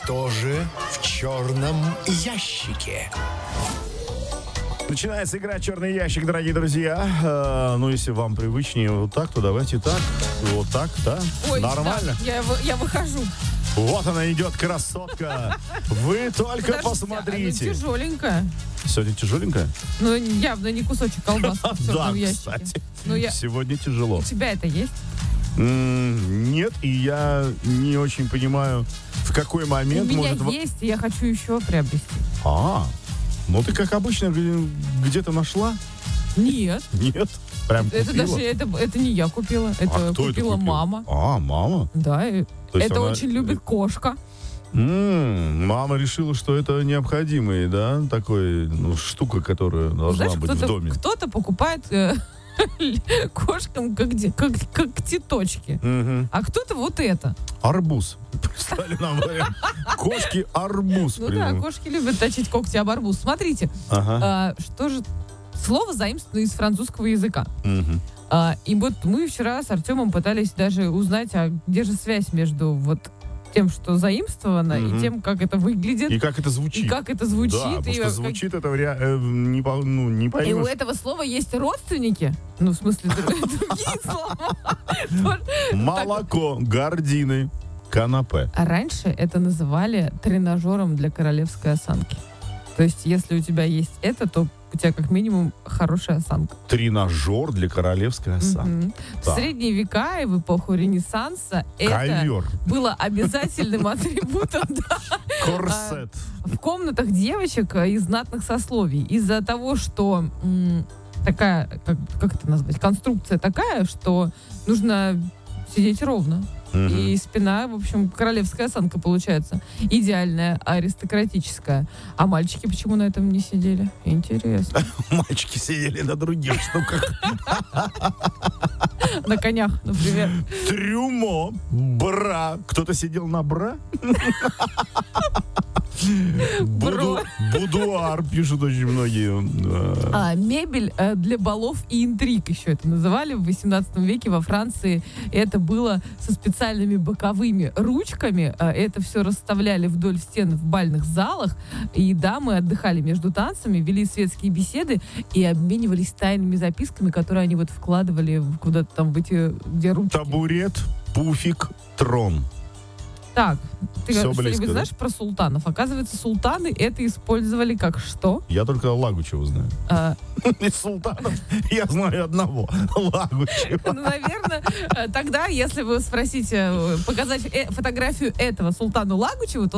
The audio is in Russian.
Что же в черном ящике? Начинается игра «Черный ящик», дорогие друзья. Ну, если вам привычнее вот так, то давайте так. Вот так, да? Ой, нормально? Да, я выхожу. Вот она идет, красотка. Вы только посмотрите. Она тяжеленькая. Сегодня тяжеленькая? Ну, явно не кусочек колбасы в Да, черном ящике. кстати. Ну, Сегодня тяжело. У тебя это есть? Нет, и я не очень понимаю, в какой У момент меня может... есть, и я хочу еще приобрести. Ну ты, как обычно, где-то нашла? Нет. Нет? Прям Это купила? даже это не я купила. Это кто купила это купил? мама. Мама? Да, То есть это она- очень любит кошка. Мама решила, что это необходимый, да, такой, штука, которая должна Знаешь, быть в доме. кто-то покупает кошкам когтеточки. Мгм. А кто-то вот это. Арбуз. Представили нам вариант. Кошки арбуз. Ну да, кошки любят точить когти об арбуз. Смотрите, Ага. что же... Слово заимствовано из французского языка. Мгм. И вот мы вчера с Артемом пытались даже узнать, а где же связь между вот тем, что заимствовано, Мгм. и тем, как это выглядит, И как это звучит. и как это звучит. Да, потому и что как- звучит это не И у поймешь. этого слова есть родственники. Ну, в смысле, другие слова. Молоко, гардины, канапе. А раньше это называли тренажером для королевской осанки. То есть, если у тебя есть это, то у тебя как минимум хорошая осанка. Тренажер для королевской осанки. Мгм. В Так. средние века и в эпоху Ренессанса это Ковер, было обязательным атрибутом корсет. в комнатах девочек из знатных сословий. Из-за того, что такая, как это назвать, конструкция такая, что нужно сидеть ровно. Мгм. И спина, в общем, королевская осанка получается. Идеальная, аристократическая. А мальчики почему на этом не сидели? Интересно. Мальчики сидели на других штуках. На конях, например. Трюмо, бра. Кто-то сидел на бра? Бро. Будуар, пишут очень многие. Мебель для балов и интриг еще это называли. В 18 веке во Франции это было со специальными боковыми ручками. Это все расставляли вдоль стен в бальных залах. И дамы отдыхали между танцами, вели светские беседы и обменивались тайными записками, которые они вот вкладывали куда-то там в эти, где ручки. Табурет, пуфик, трон. Так, ты Всё что-нибудь близко, да? знаешь про султанов? Оказывается, султаны это использовали как что? Я только Лагучева знаю. Из султанов я знаю одного. Лагучева. Ну, наверное, тогда, если вы спросите, показать фотографию этого султана Лагучева, то